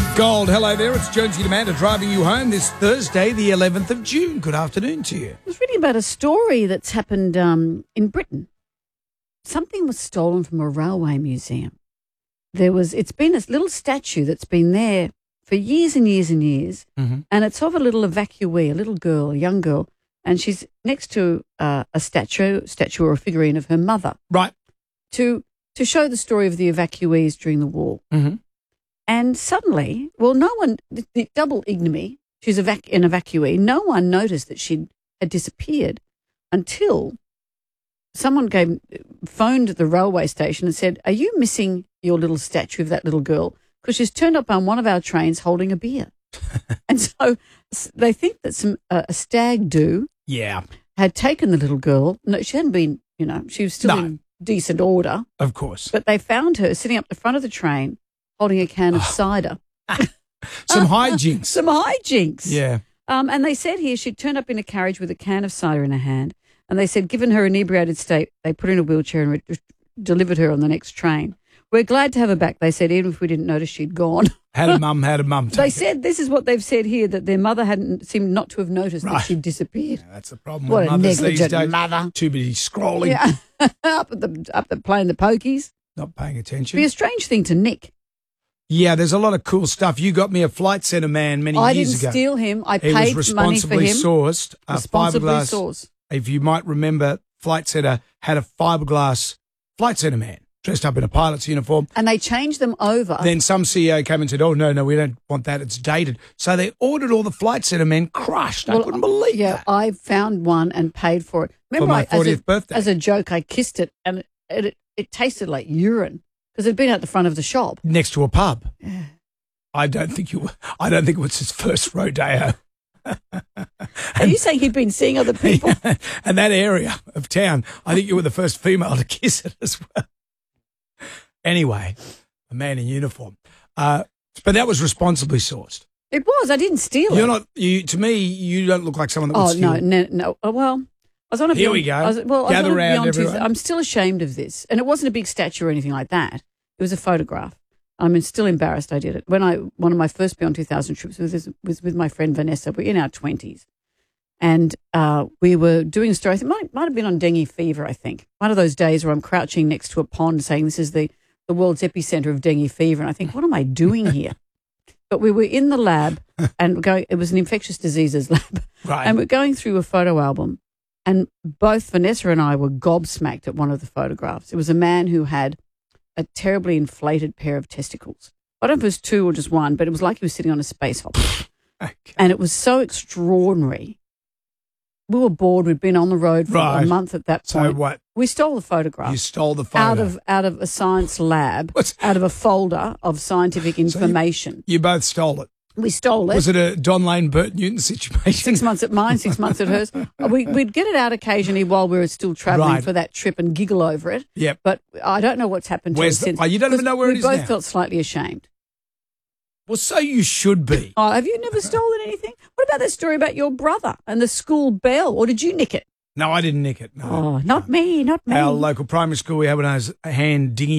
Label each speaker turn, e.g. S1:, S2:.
S1: Gold, hello there. It's Jonesy and Amanda driving you home this Thursday, the 11th of June. Good afternoon to you.
S2: I was reading about a story that's happened in Britain. Something was stolen from a railway museum. It's been a little statue that's been there for years and years and years, and it's of a little evacuee, a little girl, a young girl, and she's next to a statue or a figurine of her mother.
S1: Right.
S2: To show the story of the evacuees during the war.
S1: Mm-hmm.
S2: And suddenly, no one, the double ignominy, she's an evacuee, no one noticed that she had disappeared until someone phoned the railway station and said, "Are you missing your little statue of that little girl? Because she's turned up on one of our trains holding a beer." And so they think that a stag do had taken the little girl. No, she hadn't been, she was still in decent order.
S1: Of course.
S2: But they found her sitting up the front of the train holding a can of cider.
S1: Some hijinks.
S2: Some hijinks.
S1: Yeah.
S2: And they said here she'd turned up in a carriage with a can of cider in her hand. And they said, given her inebriated state, they put her in a wheelchair and delivered her on the next train. We're glad to have her back, they said, even if we didn't notice she'd gone.
S1: Had a mum.
S2: They said, this is what they've said here, that their mother seemed not to have noticed that she'd disappeared.
S1: Yeah, that's the problem.
S2: What
S1: with
S2: a
S1: mothers
S2: negligent
S1: these days.
S2: mother.
S1: Too busy scrolling.
S2: Yeah. up the playing the pokies.
S1: Not paying attention.
S2: It'd be a strange thing to nick.
S1: Yeah, there's a lot of cool stuff. You got me a Flight Centre man many years ago.
S2: I didn't steal him. I
S1: He
S2: paid
S1: was
S2: money for him.
S1: sourced.
S2: Responsibly
S1: Fiberglass.
S2: sourced.
S1: If you might remember, Flight Centre had a fiberglass Flight Centre man dressed up in a pilot's uniform.
S2: And they changed them over.
S1: Then some CEO came and said, "Oh, no, we don't want that. It's dated." So they ordered all the Flight Centre men crushed. I couldn't believe that.
S2: I found one and paid for it. Remember,
S1: For my 40th birthday.
S2: As a joke, I kissed it and it tasted like urine because it'd been at the front of the shop.
S1: Next to a pub.
S2: Yeah.
S1: I don't think it was his first rodeo.
S2: Are you saying he'd been seeing other people?
S1: And that area of town, I think you were the first female to kiss it as well. Anyway, a man in uniform. But that was responsibly sourced.
S2: It was. I didn't steal it.
S1: To me, you don't look like someone that would steal.
S2: No. Well, I was on a
S1: Here we go. Gather round, everyone.
S2: I'm still ashamed of this. And it wasn't a big statue or anything like that. It was a photograph. I'm still embarrassed I did it. One of my first Beyond 2000 trips was with my friend Vanessa. We're in our 20s. And we were doing a story. I think it might have been on dengue fever, I think. One of those days where I'm crouching next to a pond saying this is the world's epicenter of dengue fever. And I think, what am I doing here? But we were in the lab and it was an infectious diseases lab.
S1: Right.
S2: And we're going through a photo album. And both Vanessa and I were gobsmacked at one of the photographs. It was a man who had a terribly inflated pair of testicles. I don't know if it was two or just one, but it was like he was sitting on a space hopper.
S1: Okay.
S2: And it was so extraordinary. We were bored. We'd been on the road for a month at that point.
S1: So what?
S2: We stole the photograph.
S1: You stole the photo?
S2: Out of a science lab, out of a folder of scientific information.
S1: So you both stole it?
S2: We stole it.
S1: Was it a Don Lane, Bert Newton situation?
S2: 6 months at mine, 6 months at hers. We'd get it out occasionally while we were still travelling for that trip and giggle over it.
S1: Yep.
S2: But I don't know what's happened to it since.
S1: You don't even know where it is now?
S2: We both felt slightly ashamed.
S1: Well, so you should be.
S2: Oh, have you never stolen anything? What about that story about your brother and the school bell? Or did you nick it?
S1: No, I didn't nick it. No.
S2: Oh, not me.
S1: Our local primary school, we had one of those hand dinghy